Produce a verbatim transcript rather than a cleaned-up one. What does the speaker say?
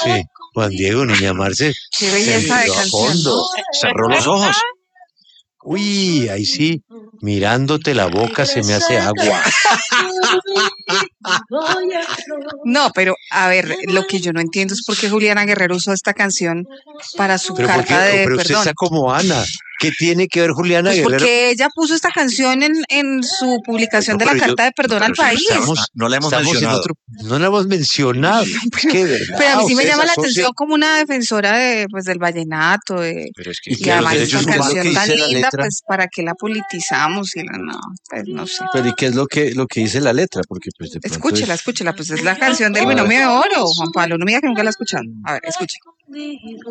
Sí, Juan Diego, niña Marce, Qué se belleza de metió a canción. fondo. Cerró los ojos. Uy, ahí sí, mirándote la boca se me hace agua. No, pero a ver, lo que yo no entiendo es por qué Juliana Guerrero usó esta canción para su Pero porque, carta de pero usted perdón. está como Ana. ¿Qué tiene que ver Juliana Pues Guerrero? porque ella puso esta canción en, en su publicación No, de la pero yo- carta de perdón pero al si no país. estamos- no la hemos estamos en mencionado. otro, no la hemos mencionado. Pero- Qué verdad. Pero a mí sí me usted llama se la asocia- atención como una defensora de, pues, del vallenato, de, Pero es que Y y que además los esta derechos humanos, canción ¿qué tan dice la linda, letra? pues para qué la politizamos y la no, pues no sé. Pero ¿y qué es lo que, lo que dice la letra? Porque pues de pronto Escúchela, es- escúchela, pues es la canción del A ver. binomio de oro, Juan Pablo, no me diga que nunca la ha escuchado. A ver, escuche.